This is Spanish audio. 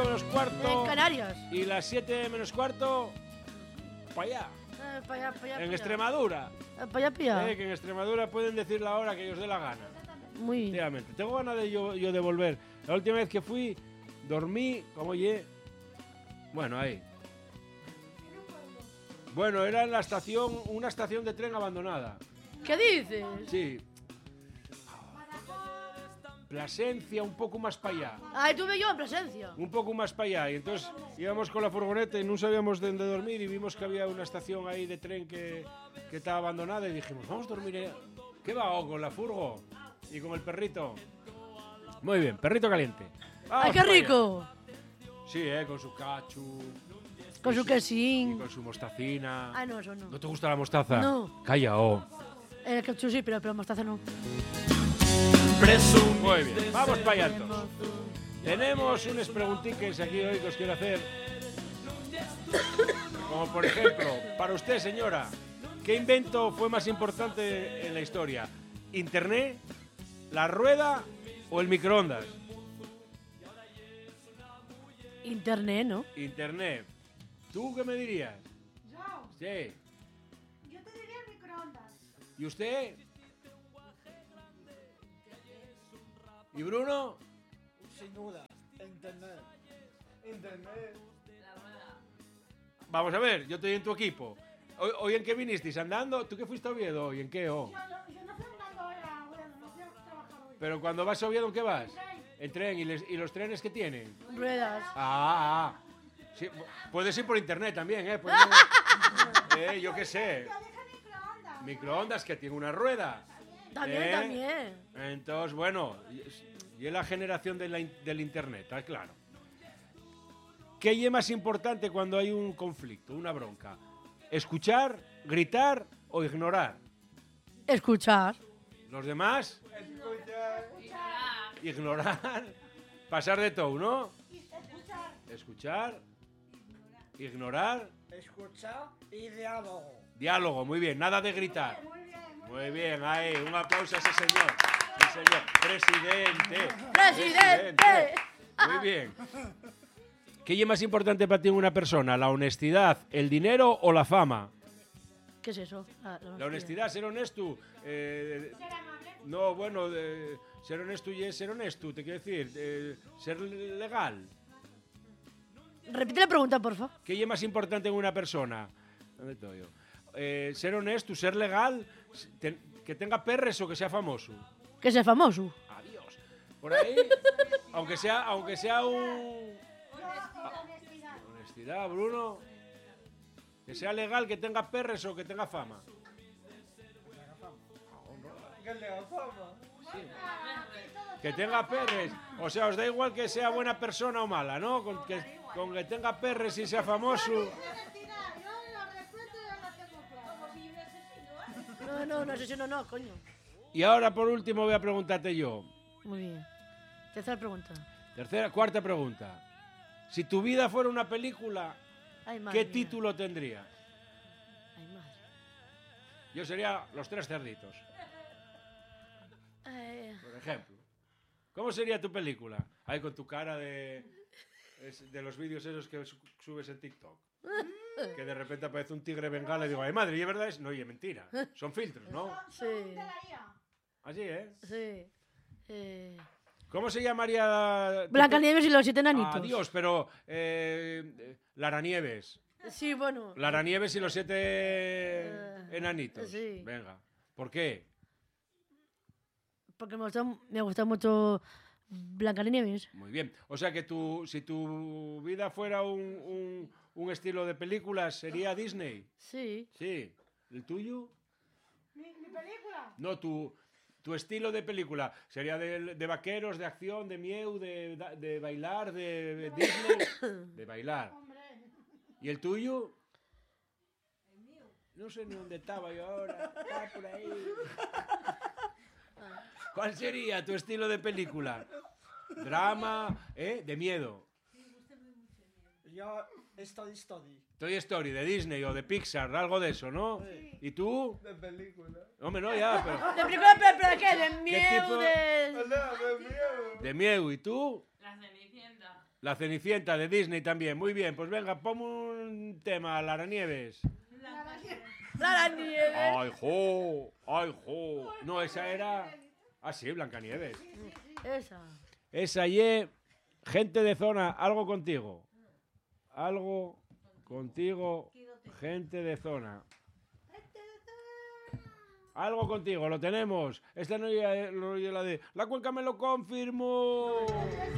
5 menos cuarto. En Canarias. Y las 7 menos cuarto, para allá. Pa' allá, En Extremadura. Para allá. Que en Extremadura pueden decir la hora que ellos dé la gana. Muy bien. Efectivamente. Tengo ganas de yo de volver. La última vez que fui, dormí, como ye. Bueno, ahí. Bueno, era en la estación, una estación de tren abandonada. ¿Qué dices? Sí. Plasencia, un poco más para allá. Ahí tuve yo en presencia. Un poco más para allá. Y entonces íbamos con la furgoneta y no sabíamos dónde dormir y vimos que había una estación ahí de tren que estaba abandonada y dijimos, vamos a dormir. ¿Qué va? ¿O con la furgo? Y con el perrito. Muy bien, perrito caliente. ¡Ay, qué rico! Sí, con su cachu. Con su Y quesín. con su mostacina. Ah, no, eso no. ¿No te gusta la mostaza? No. Calla, El ketchup sí, pero mostaza no. Muy bien, vamos para allá entonces. Tenemos unas preguntitas aquí hoy que os quiero hacer. Como por ejemplo, para usted, señora, ¿qué invento fue más importante en la historia? ¿Internet, la rueda o el microondas? Internet, ¿no? Internet. ¿Tú qué me dirías? Yo. Sí. Yo te diría el microondas. ¿Y usted? ¿Y Bruno? Sin duda, internet. Internet. Vamos a ver, yo estoy en tu equipo. ¿Hoy en qué vinisteis? ¿Andando? ¿Tú qué fuiste a Oviedo hoy? ¿En qué? Yo no fui andando hoy a Oviedo, no fui a trabajar hoy. Pero cuando vas a Oviedo, ¿en qué vas? En tren. ¿Y los trenes qué tienen? Ruedas. Sí, puedes ir por internet también, ¿eh? Yo qué sé. Yo dije microondas. Microondas que tiene una rueda. También. Entonces, bueno, y es la generación del internet, está claro. ¿Qué es más importante cuando hay un conflicto, una bronca? ¿Escuchar, gritar o ignorar? Escuchar. ¿Los demás? Ignorar. Pasar de todo, ¿no? Escuchar. Ignorar. Escuchar y diálogo. Diálogo, muy bien. Nada de gritar. Muy bien, ahí. Un aplauso a ese señor. Sí, señor. ¡Presidente! Muy bien. ¿Qué es más importante para ti en una persona? ¿La honestidad, el dinero o la fama? ¿Qué es eso? La honestidad, ser honesto. No, bueno, ser honesto y es ser honesto, te quiero decir. Ser legal. Repite la pregunta, por favor. ¿Qué es más importante en una persona? ¿Dónde estoy yo? Ser honesto, ser legal, que tenga perres o que sea famoso. Que sea famoso. Adiós. Por ahí, aunque sea un... Honestidad, Bruno. Que sea legal, que tenga perres o que tenga fama. Que le haga fama. Que tenga perres. O sea, os da igual que sea buena persona o mala, ¿no? Con que tenga perres y sea famoso. No, coño. Y ahora, por último, voy a preguntarte yo. Muy bien. Tercera pregunta. Cuarta pregunta. Si tu vida fuera una película, Ay, madre ¿qué mía. título tendría? Ay, madre. Yo sería Los Tres Cerditos, por ejemplo. ¿Cómo sería tu película? Ahí con tu cara de los vídeos esos que subes en TikTok. Que de repente aparece un tigre bengala y digo, ay madre, ¿y es verdad? No, y es mentira. Son filtros, ¿no? Sí. Así, ¿eh? Sí. ¿Cómo se llamaría? Blancanieves y los 7 enanitos. Dios, pero Laranieves. Sí, bueno. Laranieves y los 7 enanitos. Sí. Venga. ¿Por qué? Porque me gusta mucho Blancanieves. Muy bien. O sea que si tu vida fuera un estilo de películas, ¿sería Disney? Sí. Sí. ¿El tuyo? ¿Mi película? No, tu estilo de película. ¿Sería de vaqueros, de acción, de miedo, de bailar, de Disney? De bailar. Hombre. ¿Y el tuyo? El mío. No sé ni dónde estaba yo ahora. Está por ahí. ¿Cuál sería tu estilo de película? Drama, de miedo. Yo, Story. Toy Story, de Disney o de Pixar, algo de eso, ¿no? Sí. ¿Y tú? De película. Hombre, no, ya, pero... ¿De película, pero qué? ¿De tipo? miedo? De miedo. De miedo, ¿y tú? La Cenicienta. La Cenicienta de Disney también. Muy bien, pues venga, ponme un tema, Lara Nieves. ¡Lara Nieves! ¡Ay, jo! ¡Ay, jo! No, esa era... Ah, sí, Blancanieves. Esa. Esa y gente de zona, algo contigo. Algo contigo, gente de zona. Algo contigo, lo tenemos. Esta no es la de... La Cuenca me lo confirmó.